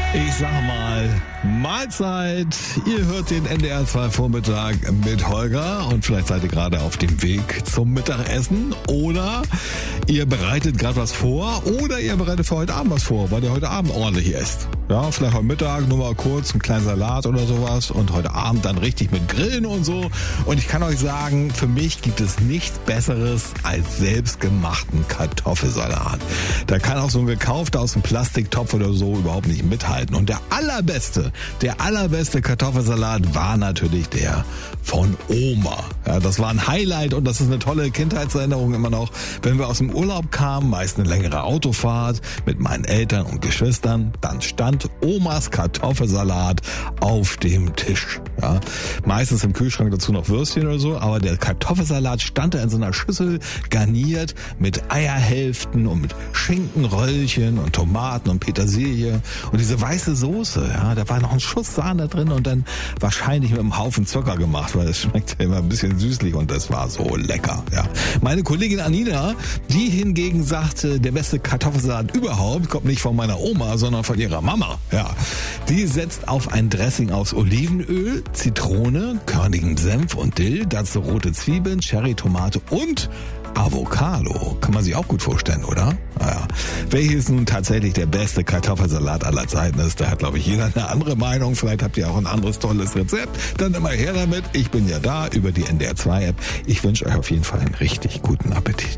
Ich sag mal, Mahlzeit. Ihr hört den NDR 2 Vormittag mit Holger und vielleicht seid ihr gerade auf dem Weg zum Mittagessen oder ihr bereitet gerade was vor oder ihr bereitet für heute Abend was vor, weil ihr heute Abend ordentlich esst. Ja, vielleicht heute Mittag nur mal kurz einen kleinen Salat oder sowas und heute Abend dann richtig mit Grillen und so. Und ich kann euch sagen, für mich gibt es nichts Besseres als selbstgemachten Kartoffelsalat. Da kann auch so ein gekaufter aus dem Plastiktopf oder so überhaupt nicht mithalten. Und der allerbeste Kartoffelsalat war natürlich der von Oma. Ja, das war ein Highlight und das ist eine tolle Kindheitserinnerung immer noch. Wenn wir aus dem Urlaub kamen, meist eine längere Autofahrt mit meinen Eltern und Geschwistern, dann stand Omas Kartoffelsalat auf dem Tisch. Ja, meistens im Kühlschrank dazu noch Würstchen oder so, aber der Kartoffelsalat stand da in so einer Schüssel garniert mit Eierhälften und mit Schinkenröllchen und Tomaten und Petersilie und diese weiße Soße, ja, da war noch ein Schuss Sahne drin und dann wahrscheinlich mit einem Haufen Zucker gemacht, weil es schmeckt ja immer ein bisschen süßlich und das war so lecker, ja. Meine Kollegin Anina, die hingegen sagte, der beste Kartoffelsalat überhaupt kommt nicht von meiner Oma, sondern von ihrer Mama. Ja, die setzt auf ein Dressing aus Olivenöl, Zitrone, körnigem Senf und Dill, dazu rote Zwiebeln, Cherry-Tomate und Avocado. Kann man sich auch gut vorstellen, oder? Naja. Welches nun tatsächlich der beste Kartoffelsalat aller Zeiten ist, da hat, glaube ich, jeder eine andere Meinung. Vielleicht habt ihr auch ein anderes tolles Rezept. Dann immer her damit. Ich bin ja da über die NDR 2 App. Ich wünsche euch auf jeden Fall einen richtig guten Appetit.